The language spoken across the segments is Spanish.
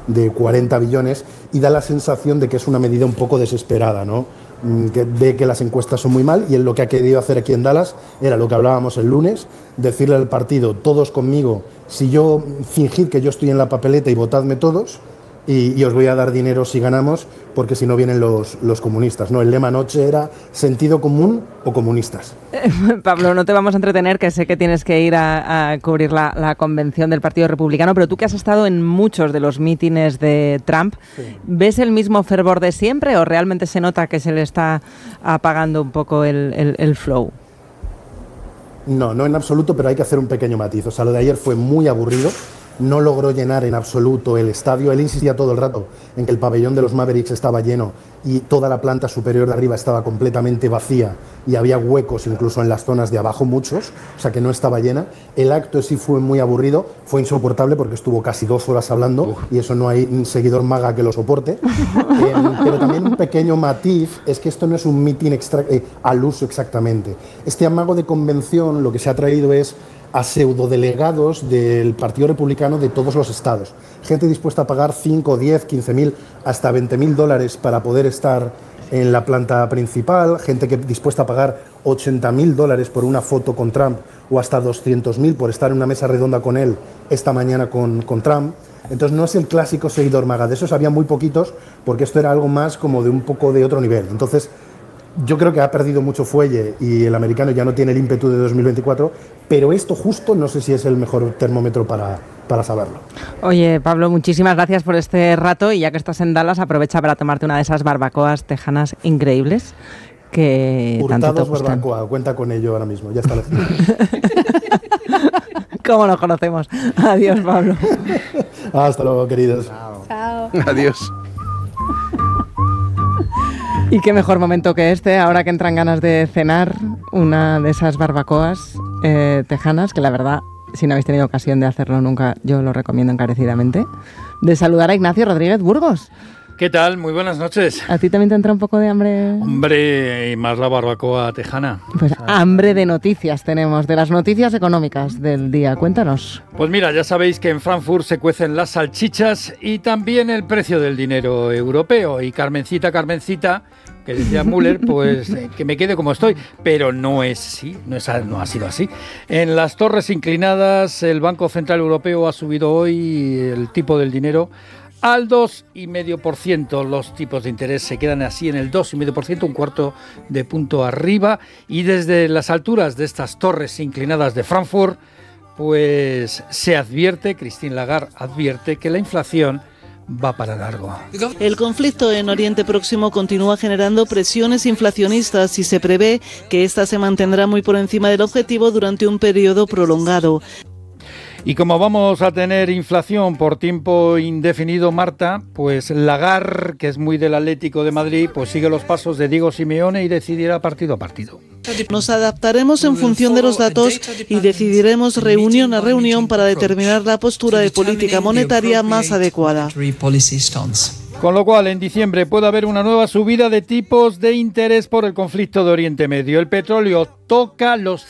de 40 billones y da la sensación de que es una medida un poco desesperada, ¿no? Que ve que las encuestas son muy mal y él lo que ha querido hacer aquí en Dallas era lo que hablábamos el lunes, decirle al partido, todos conmigo, si yo fingid que yo estoy en la papeleta y votadme todos y os voy a dar dinero si ganamos, porque si no vienen los comunistas, ¿no? El lema anoche era sentido común o comunistas. Pablo, no te vamos a entretener, que sé que tienes que ir a cubrir la convención del Partido Republicano, pero tú que has estado en muchos de los mítines de Trump, sí. ¿Ves el mismo fervor de siempre o realmente se nota que se le está apagando un poco el flow? No en absoluto, pero hay que hacer un pequeño matiz. O sea, lo de ayer fue muy aburrido. No logró llenar en absoluto el estadio. Él insistía todo el rato en que el pabellón de los Mavericks estaba lleno y toda la planta superior de arriba estaba completamente vacía y había huecos incluso en las zonas de abajo, muchos, o sea que no estaba llena. El acto sí fue muy aburrido, fue insoportable porque estuvo casi 2 horas hablando y eso no hay un seguidor maga que lo soporte. Pero también un pequeño matiz es que esto no es un mitin al uso exactamente. Este amago de convención lo que se ha traído es a pseudodelegados del Partido Republicano de todos los estados. Gente dispuesta a pagar 5, 10, 15 mil, hasta 20 mil dólares para poder estar en la planta principal, gente que dispuesta a pagar 80 mil dólares por una foto con Trump o hasta 200 mil por estar en una mesa redonda con él esta mañana con Trump. Entonces no es el clásico seguidor maga, de esos había muy poquitos porque esto era algo más como de un poco de otro nivel. Entonces yo creo que ha perdido mucho fuelle y el americano ya no tiene el ímpetu de 2024, pero esto justo no sé si es el mejor termómetro para saberlo. Oye, Pablo, muchísimas gracias por este rato y ya que estás en Dallas, aprovecha para tomarte una de esas barbacoas tejanas increíbles que Hurtados tanto te gustan. Barbacoa, cuenta con ello ahora mismo, ya está la ¿Cómo nos conocemos? Adiós, Pablo. Hasta luego, queridos. Chao. Adiós. Y qué mejor momento que este, ahora que entran ganas de cenar, una de esas barbacoas tejanas, que la verdad, si no habéis tenido ocasión de hacerlo nunca, yo lo recomiendo encarecidamente, de saludar a Ignacio Rodríguez Burgos. ¿Qué tal? Muy buenas noches. ¿A ti también te entra un poco de hambre? Hombre, y más la barbacoa tejana. Pues hambre de noticias tenemos, de las noticias económicas del día. Cuéntanos. Pues mira, ya sabéis que en Frankfurt se cuecen las salchichas y también el precio del dinero europeo. Y Carmencita, que decía Müller, pues que me quede como estoy. Pero no es así, no ha sido así. En las torres inclinadas, el Banco Central Europeo ha subido hoy el tipo del dinero al 2,5%. Los tipos de interés se quedan así en el 2,5%, un cuarto de punto arriba. Y desde las alturas de estas torres inclinadas de Frankfurt, pues se advierte, Christine Lagarde advierte que la inflación va para largo. El conflicto en Oriente Próximo continúa generando presiones inflacionistas y se prevé que esta se mantendrá muy por encima del objetivo durante un periodo prolongado. Y como vamos a tener inflación por tiempo indefinido, Marta, pues Lagarde, que es muy del Atlético de Madrid, pues sigue los pasos de Diego Simeone y decidirá partido a partido. Nos adaptaremos en función de los datos y decidiremos reunión a reunión para determinar la postura de política monetaria más adecuada. Con lo cual, en diciembre puede haber una nueva subida de tipos de interés por el conflicto de Oriente Medio. El petróleo toca los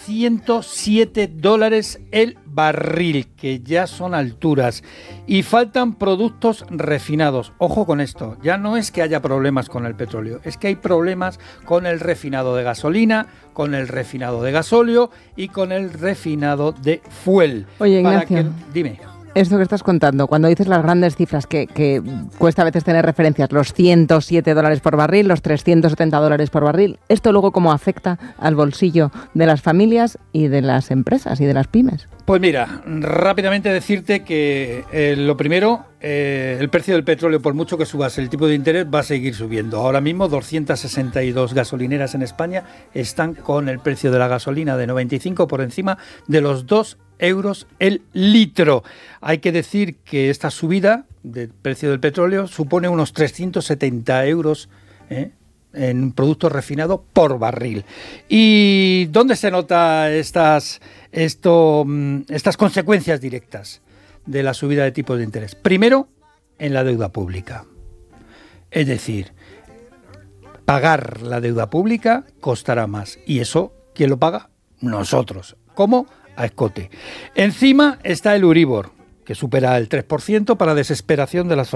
$107 el barril, que ya son alturas. Y faltan productos refinados. Ojo con esto, ya no es que haya problemas con el petróleo, es que hay problemas con el refinado de gasolina, con el refinado de gasóleo y con el refinado de fuel. Oye, Ignacio, dime. Esto que estás contando, cuando dices las grandes cifras que cuesta a veces tener referencias, los $107 por barril, los $370 por barril, ¿esto luego cómo afecta al bolsillo de las familias y de las empresas y de las pymes? Pues mira, rápidamente decirte que lo primero, el precio del petróleo, por mucho que subas el tipo de interés, va a seguir subiendo. Ahora mismo 262 gasolineras en España están con el precio de la gasolina de 95 por encima de los 2 euros el litro. Hay que decir que esta subida del precio del petróleo supone unos 370 euros en producto refinado por barril. ¿Y dónde se nota estas consecuencias directas de la subida de tipos de interés? Primero, en la deuda pública. Es decir, pagar la deuda pública costará más. ¿Y eso quién lo paga? Nosotros. ¿Cómo? A escote. Encima está el Euribor, que supera el 3% para desesperación de las familias.